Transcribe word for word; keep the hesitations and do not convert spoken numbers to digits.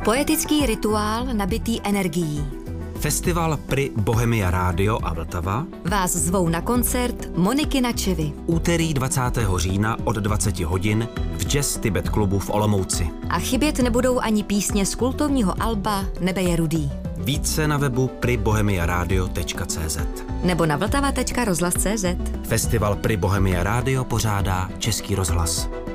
Poetický rituál nabitý energií. Festival Pri Bohemia Rádio a Vltava Vás zvou na koncert Moniky Načevy. úterý dvacátého října od dvaceti hodin v Jazz Tibet klubu v Olomouci. A chybět nebudou ani písně z kultovního alba Nebe je rudý. Více na webu pri bohemia radio tečka cé zet. Nebo na vltava tečka rozhlas tečka cé zet. Festival Pri Bohemia Rádio pořádá Český rozhlas.